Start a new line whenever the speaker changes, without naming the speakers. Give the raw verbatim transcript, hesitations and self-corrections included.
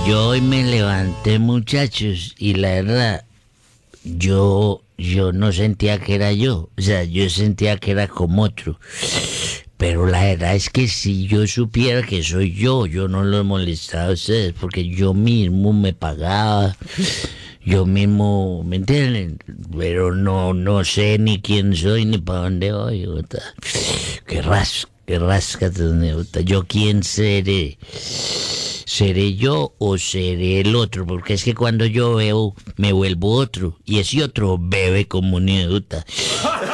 Yo hoy me levanté, muchachos, y la verdad, yo, yo no sentía que era yo. O sea, yo sentía que era como otro. Pero la verdad es que si yo supiera que soy yo, yo no los molestaba a ustedes, porque yo mismo me pagaba, yo mismo, ¿me entienden? Pero no, no sé ni quién soy ni para dónde voy, puta. Qué ras, qué rascate, puta. Yo quién seré. ¿Seré yo o seré el otro? Porque es que cuando yo bebo, me vuelvo otro. Y ese otro bebe como un idiota.